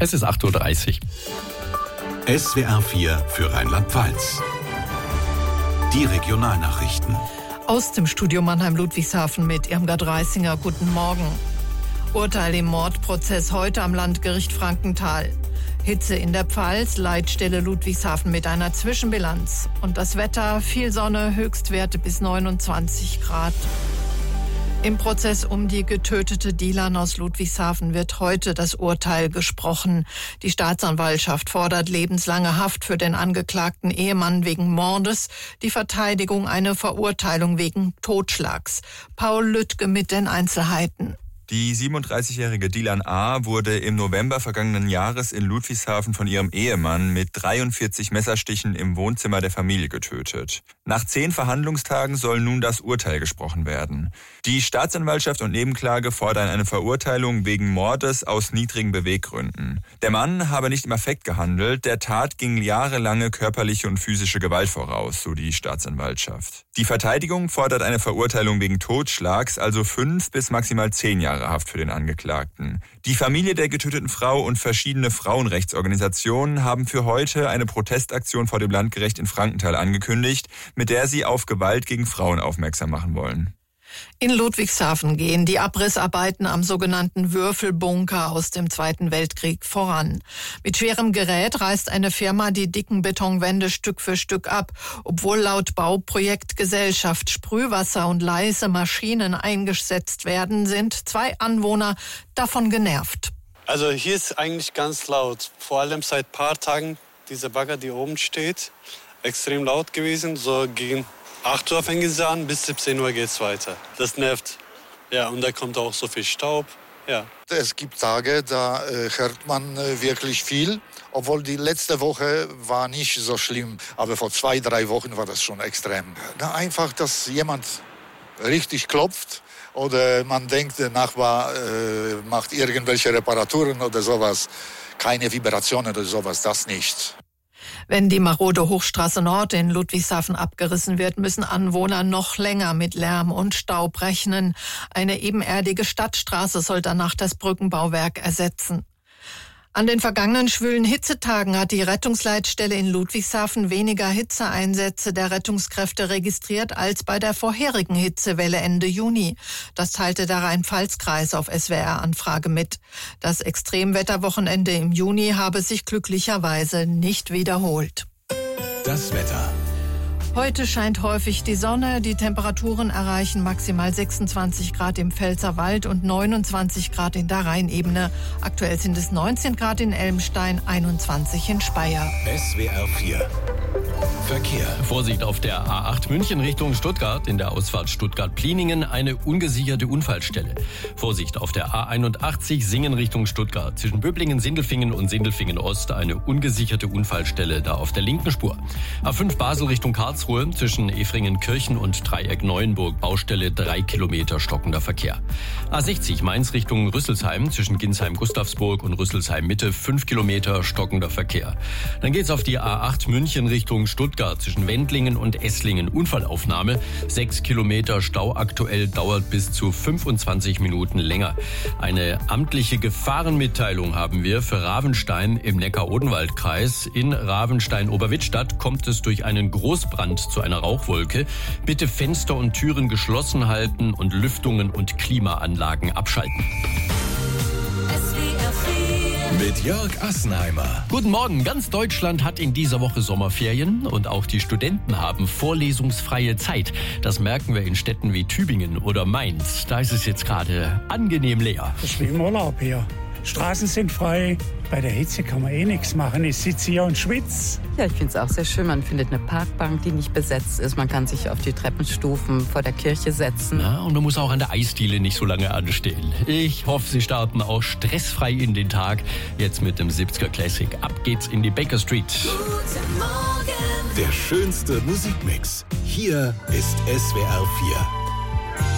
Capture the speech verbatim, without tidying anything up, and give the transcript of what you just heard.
Es ist acht Uhr dreißig. S W R vier für Rheinland-Pfalz. Die Regionalnachrichten. Aus dem Studio Mannheim-Ludwigshafen mit Irmgard Reisinger. Guten Morgen. Urteil im Mordprozess heute am Landgericht Frankenthal. Hitze in der Pfalz, Leitstelle Ludwigshafen mit einer Zwischenbilanz. Und das Wetter, viel Sonne, Höchstwerte bis neunundzwanzig Grad. Im Prozess um die getötete Dilan aus Ludwigshafen wird heute das Urteil gesprochen. Die Staatsanwaltschaft fordert lebenslange Haft für den angeklagten Ehemann wegen Mordes, die Verteidigung eine Verurteilung wegen Totschlags. Paul Lüttke mit den Einzelheiten. Die siebenunddreißigjährige Dilan A. wurde im November vergangenen Jahres in Ludwigshafen von ihrem Ehemann mit dreiundvierzig Messerstichen im Wohnzimmer der Familie getötet. Nach zehn Verhandlungstagen soll nun das Urteil gesprochen werden. Die Staatsanwaltschaft und Nebenklage fordern eine Verurteilung wegen Mordes aus niedrigen Beweggründen. Der Mann habe nicht im Affekt gehandelt, der Tat ging jahrelange körperliche und physische Gewalt voraus, so die Staatsanwaltschaft. Die Verteidigung fordert eine Verurteilung wegen Totschlags, also fünf bis maximal zehn Jahre Haft für den Angeklagten. Die Familie der getöteten Frau und verschiedene Frauenrechtsorganisationen haben für heute eine Protestaktion vor dem Landgericht in Frankenthal angekündigt, mit der sie auf Gewalt gegen Frauen aufmerksam machen wollen. In Ludwigshafen gehen die Abrissarbeiten am sogenannten Würfelbunker aus dem Zweiten Weltkrieg voran. Mit schwerem Gerät reißt eine Firma die dicken Betonwände Stück für Stück ab, obwohl laut Bauprojektgesellschaft Sprühwasser und leise Maschinen eingesetzt werden, sind zwei Anwohner davon genervt. Also hier ist eigentlich ganz laut, vor allem seit ein paar Tagen dieser Bagger, die oben steht, extrem laut gewesen, so gegen acht Uhr fängt es an, bis siebzehn Uhr geht es weiter. Das nervt. Ja, und da kommt auch so viel Staub. Ja. Es gibt Tage, da äh, hört man äh, wirklich viel. Obwohl die letzte Woche war nicht so schlimm. Aber vor zwei, drei Wochen war das schon extrem. Na, einfach, dass jemand richtig klopft. Oder man denkt, der Nachbar äh, macht irgendwelche Reparaturen oder sowas. Keine Vibrationen oder sowas, das nicht. Wenn die marode Hochstraße Nord in Ludwigshafen abgerissen wird, müssen Anwohner noch länger mit Lärm und Staub rechnen. Eine ebenerdige Stadtstraße soll danach das Brückenbauwerk ersetzen. An den vergangenen schwülen Hitzetagen hat die Rettungsleitstelle in Ludwigshafen weniger Hitzeeinsätze der Rettungskräfte registriert als bei der vorherigen Hitzewelle Ende Juni. Das teilte der Rhein-Pfalz-Kreis auf S W R-Anfrage mit. Das Extremwetterwochenende im Juni habe sich glücklicherweise nicht wiederholt. Das Wetter. Heute scheint häufig die Sonne. Die Temperaturen erreichen maximal sechsundzwanzig Grad im Pfälzerwald und neunundzwanzig Grad in der Rheinebene. Aktuell sind es neunzehn Grad in Elmstein, einundzwanzig in Speyer. S W R vier. Verkehr. Vorsicht auf der A acht München Richtung Stuttgart, in der Ausfahrt Stuttgart-Pliningen eine ungesicherte Unfallstelle. Vorsicht auf der A einundachtzig Singen Richtung Stuttgart, zwischen Böblingen, Sindelfingen und Sindelfingen Ost eine ungesicherte Unfallstelle, da auf der linken Spur. A fünf Basel Richtung Karlsruhe, zwischen Efringenkirchen und Dreieck Neuenburg Baustelle, drei Kilometer stockender Verkehr. A sechzig Mainz Richtung Rüsselsheim, zwischen Ginsheim-Gustavsburg und Rüsselsheim Mitte, fünf Kilometer stockender Verkehr. Dann geht's auf die A acht München Richtung Stuttgart, zwischen Wendlingen und Esslingen Unfallaufnahme. Sechs Kilometer Stau aktuell, dauert bis zu fünfundzwanzig Minuten länger. Eine amtliche Gefahrenmitteilung haben wir für Ravenstein im Neckar-Odenwald-Kreis. In Ravenstein-Oberwittstadt kommt es durch einen Großbrand zu einer Rauchwolke. Bitte Fenster und Türen geschlossen halten und Lüftungen und Klimaanlagen abschalten. Mit Jörg Assenheimer. Guten Morgen. Ganz Deutschland hat in dieser Woche Sommerferien und auch die Studenten haben vorlesungsfreie Zeit. Das merken wir in Städten wie Tübingen oder Mainz. Da ist es jetzt gerade angenehm leer. Das ist wie im Urlaub hier. Straßen sind frei. Bei der Hitze kann man eh nichts machen. Ich sitze hier und schwitze. Ja, ich finde es auch sehr schön. Man findet eine Parkbank, die nicht besetzt ist. Man kann sich auf die Treppenstufen vor der Kirche setzen. Ja, und man muss auch an der Eisdiele nicht so lange anstehen. Ich hoffe, Sie starten auch stressfrei in den Tag. Jetzt mit dem siebziger Classic. Ab geht's in die Baker Street. Der schönste Musikmix. Hier ist S W R vier.